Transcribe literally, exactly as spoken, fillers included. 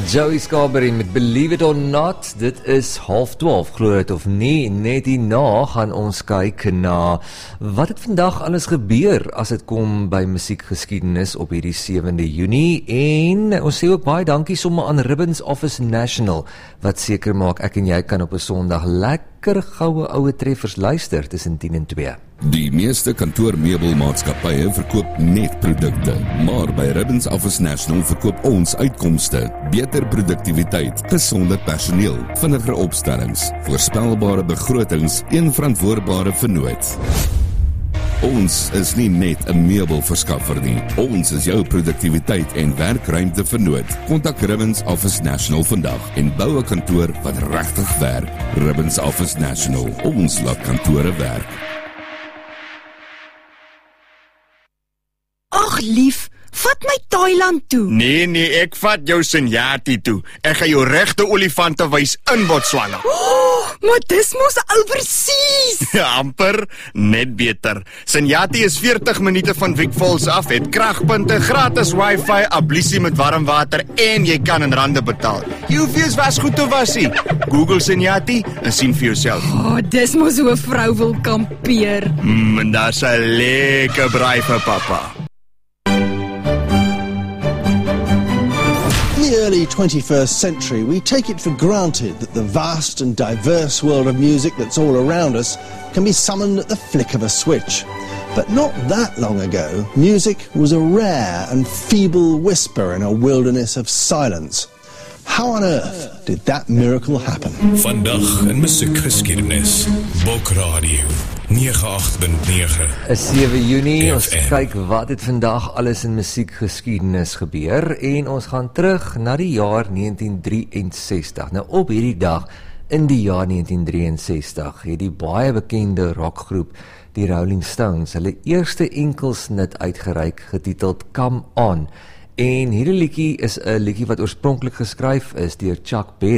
Joey Scarberry met Believe It or Not. Dit is half twaalf, glo dit of nie. Net hierna gaan ons kyk na wat het vandag alles gebeur as dit kom by musiekgeskiedenis op hierdie sewende Junie. En ons sê ook baie dankie sommer aan Ribbons Office National, wat seker maak ek en jy kan op 'n Sondag lekker goue oue treffers luister tussen tien en twee. Die meeste kantoormeubelmaatskappye verkoop net produkte, maar by Ribbons Office National verkoop ons uitkomste, beter produktiwiteit, gesonder personeel, vinniger opstellings, voorspelbare begrotings, een verantwoordbare vennoot. Ons is nie net 'n meubelverskaffer nie, ons is jou produktiwiteit en werkruimte vennoot. Kontak Ribbons Office National vandag en bou 'n kantoor wat regtig werk. Ribbons Office National, ons laat kantore werk. Ag lief, vat my Thailand toe. Nee, nee, ek vat jou Senyati toe. Ek gaan jou regte olifante wys in Botswana. Oh, maar dis mos oorseas. Ja, amper, net beter. Senyati is veertig minute van Vic Falls af, het kragpunte, gratis wifi, ablusie met warm water en jy kan in rande betaal. Jy hoef eers was goed te wasie. Google Senyati en sien vir jouself. Oh, dis mos hoe 'n vrou wil kampeer. Mm, en daar's 'n lekker braai vir papa. In the early twenty-first century, we take it for granted that the vast and diverse world of music that's all around us can be summoned at the flick of a switch. But not that long ago, music was a rare and feeble whisper in a wilderness of silence. How on earth did that miracle happen? Vandag in musiekgeskiedenis, Bok Radio nege agt punt nege. sewe Junie, ons kyk wat het vandag alles in musiekgeskiedenis gebeur en ons gaan terug na die jaar negentien drieënsestig. Nou op hierdie dag in die jaar negentien drieënsestig het die baie bekende rockgroep die Rolling Stones hulle eerste enkelsnit uitgereik getiteld Come On. En hierdie liedjie is 'n liedjie wat oorspronklik geskryf is deur Chuck Berry.